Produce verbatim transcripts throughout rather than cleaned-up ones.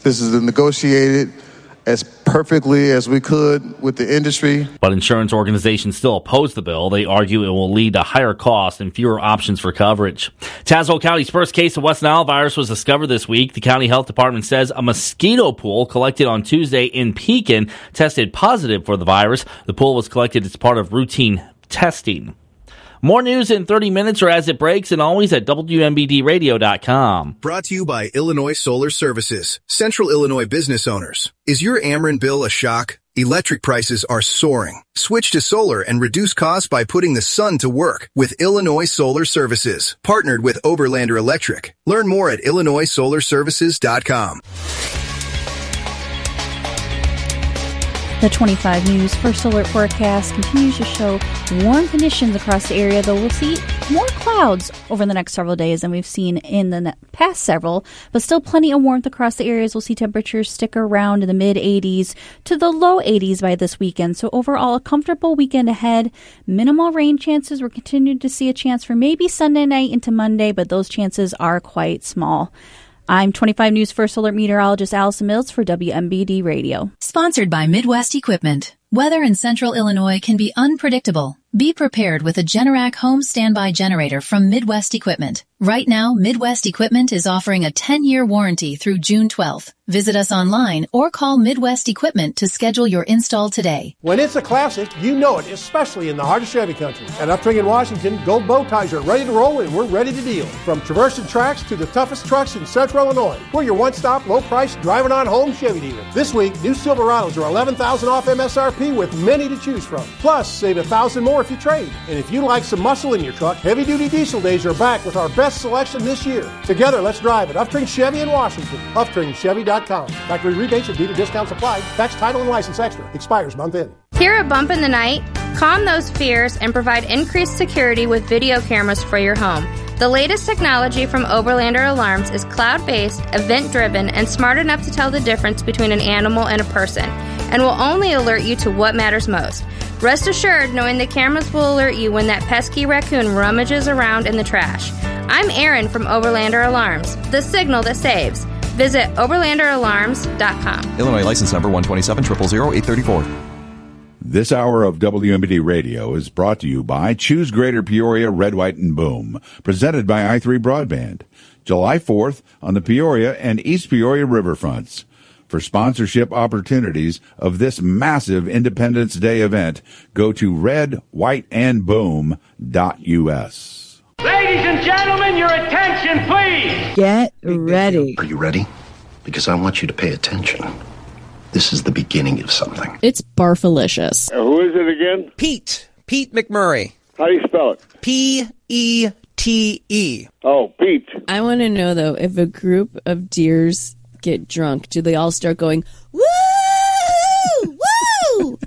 This is negotiated as perfectly as we could with the industry. But insurance organizations still oppose the bill. They argue it will lead to higher costs and fewer options for coverage. Tazewell County's first case of West Nile virus was discovered this week. The county health department says a mosquito pool collected on Tuesday in Pekin tested positive for the virus. The pool was collected as part of routine testing. More news in thirty minutes or as it breaks, and always at W M B D radio dot com. Brought to you by Illinois Solar Services, Central Illinois business owners. Is your Ameren bill a shock? Electric prices are soaring. Switch to solar and reduce costs by putting the sun to work with Illinois Solar Services, partnered with Oberlander Electric. Learn more at illinois solar services dot com. The twenty-five News First Alert forecast continues to show warm conditions across the area, though we'll see more clouds over the next several days than we've seen in the past several, but still plenty of warmth across the areas. We'll see temperatures stick around in the mid eighties to the low eighties by this weekend. So overall, a comfortable weekend ahead. Minimal rain chances. We're continuing to see a chance for maybe Sunday night into Monday, but those chances are quite small. I'm twenty-five News First Alert meteorologist Allison Mills for W M B D Radio. Sponsored by Midwest Equipment. Weather in central Illinois can be unpredictable. Be prepared with a Generac home standby generator from Midwest Equipment. Right now, Midwest Equipment is offering a ten-year warranty through June twelfth. Visit us online or call Midwest Equipment to schedule your install today. When it's a classic, you know it, especially in the heart of Chevy country. At Uptring in Washington, Gold Bow Ties are ready to roll and we're ready to deal. From traversing tracks to the toughest trucks in central Illinois, we're your one-stop, low-price, driving-on-home Chevy dealer. This week, new Silverados are eleven thousand dollars off M S R P with many to choose from. Plus, save one thousand dollars more if you trade. And if you like some muscle in your truck, heavy-duty diesel days are back with our best selection this year. Together, let's drive at Uptring Chevy in Washington. Uptring Chevy dot com. Factory rebates and dealer discounts applied. Tax, title, and license extra. Expires month end. Hear a bump in the night? Calm those fears and provide increased security with video cameras for your home. The latest technology from Oberlander Alarms is cloud-based, event-driven, and smart enough to tell the difference between an animal and a person, and will only alert you to what matters most. Rest assured knowing the cameras will alert you when that pesky raccoon rummages around in the trash. I'm Erin from Oberlander Alarms, the signal that saves. Visit oberlander alarms dot com. Illinois license number one two seven, zero zero zero, eight three four. This hour of W M B D Radio is brought to you by Choose Greater Peoria, Red, White, and Boom, presented by i three Broadband. July fourth on the Peoria and East Peoria riverfronts. For sponsorship opportunities of this massive Independence Day event, go to red white and boom dot U S. Ladies and gentlemen, your attention, please. Get ready. Are you ready? Because I want you to pay attention. This is the beginning of something. It's barfalicious. Uh, who is it again? Pete. Pete McMurray. How do you spell it? P E T E. Oh, Pete. I want to know, though, if a group of deers get drunk, do they all start going, woo, woo?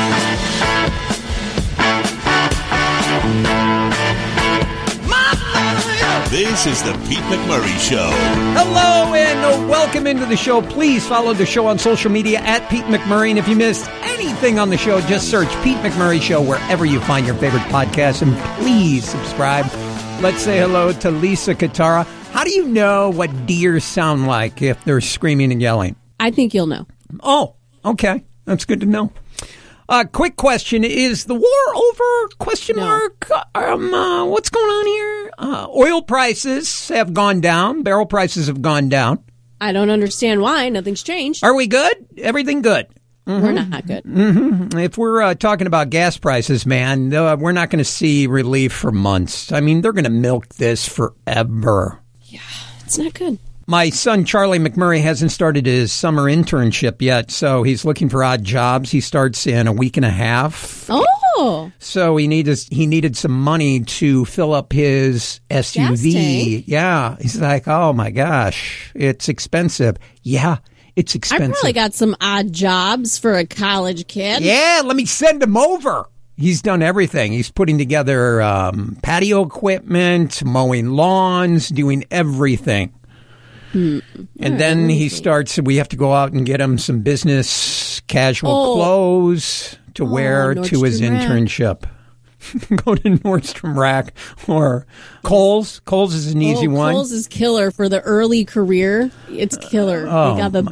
This is the Pete McMurray Show. Hello and welcome into the show. Please follow the show on social media at Pete McMurray. And if you missed anything on the show, just search Pete McMurray Show wherever you find your favorite podcast. And please subscribe. Let's say hello to Lisa Katara. How do you know what deer sound like if they're screaming and yelling? I think you'll know. Oh, okay. That's good to know. Uh, quick question. Is the war over? Question no. mark. Um, uh, what's going on here? Uh, oil prices have gone down. Barrel prices have gone down. I don't understand why. Nothing's changed. Are we good? Everything good? Mm-hmm. We're not good. Mm-hmm. If we're uh, talking about gas prices, man, uh, we're not going to see relief for months. I mean, they're going to milk this forever. Yeah, it's not good. My son, Charlie McMurray, hasn't started his summer internship yet, so he's looking for odd jobs. He starts in a week and a half. Oh. So he needed he needed some money to fill up his S U V. Yeah. He's like, oh, my gosh, it's expensive. Yeah, it's expensive. I probably got some odd jobs for a college kid. Yeah, let me send him over. He's done everything. He's putting together um, patio equipment, mowing lawns, doing everything. Mm. And right, then he starts, we have to go out and get him some business casual oh. clothes to oh, wear Nordstrom to his Rack. internship. Go to Nordstrom Rack or Kohl's. Kohl's is an easy oh, one. Kohl's is killer for the early career. It's killer. Oh, they got the